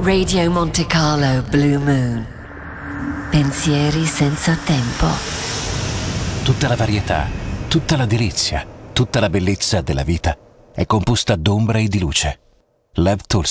Radio Monte Carlo Blue Moon. Pensieri senza tempo. Tutta la varietà, tutta la delizia, tutta la bellezza della vita è composta d'ombra e di luce. Lev Tolstoj.